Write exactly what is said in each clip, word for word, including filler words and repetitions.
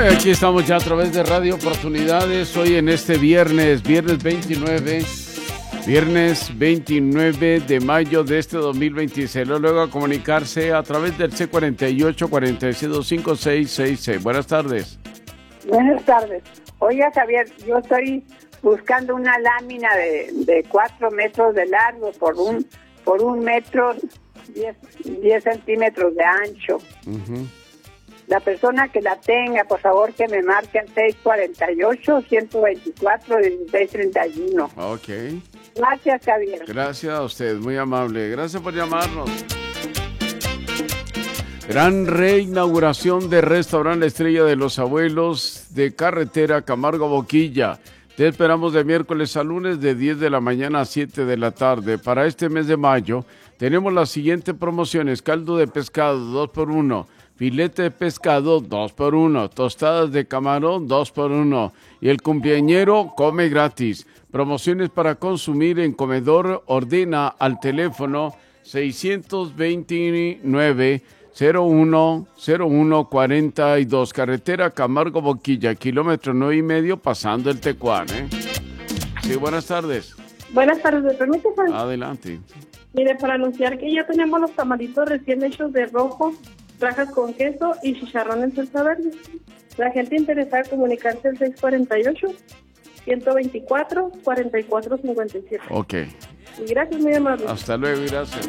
Bueno, aquí estamos ya a través de Radio Oportunidades, hoy en este viernes, viernes veintinueve, viernes veintinueve de mayo de este dos mil veintiséis. Luego a comunicarse a través del C cuarenta y ocho, cuarenta y seis, cinco seis seis seis. Buenas tardes. Buenas tardes. Oiga, Javier, yo estoy buscando una lámina de, de cuatro metros de largo por un por un metro, diez, diez centímetros de ancho. Uh-huh. La persona que la tenga, por favor, que me marque al seis cuarenta y ocho, ciento veinticuatro, dieciséis treinta y uno. Ok. Gracias, Javier. Gracias a usted, muy amable. Gracias por llamarnos. Gran reinauguración de restaurante Estrella de los Abuelos de carretera Camargo Boquilla. Te esperamos de miércoles a lunes de diez de la mañana a siete de la tarde. Para este mes de mayo tenemos las siguientes promociones: caldo de pescado dos por uno, filete de pescado dos por uno, tostadas de camarón dos por uno y el cumpleañero come gratis. Promociones para consumir en comedor. Ordena al teléfono seiscientos veintinueve, cero uno, cero uno cuarenta y dos, carretera Camargo Boquilla, kilómetro nueve y medio, pasando el Tecuán, ¿eh? Sí, buenas tardes. Buenas tardes, ¿me permite? Adelante. Mire, para anunciar que ya tenemos los tamalitos recién hechos de rojo, rajas con queso y chicharrón en salsa verde. La gente interesada en comunicarse al seis cuarenta y ocho, ciento veinticuatro, cuarenta y cuatro cincuenta y siete. Ok. Y gracias, muy amable. Hasta luego, gracias.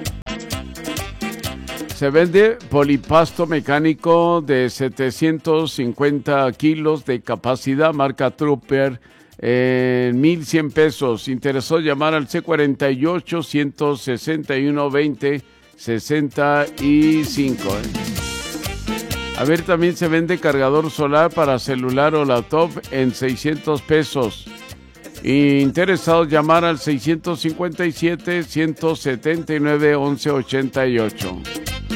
Se vende polipasto mecánico de setecientos cincuenta kilos de capacidad, marca Trooper, en eh, mil cien pesos. Interesó llamar al C cuarenta y ocho, ciento sesenta y uno, veinte, sesenta y cinco. ¿eh? A ver, también se vende cargador solar para celular o laptop en seiscientos pesos. Interesados llamar al seiscientos cincuenta y siete, ciento setenta y nueve, once ochenta y ocho.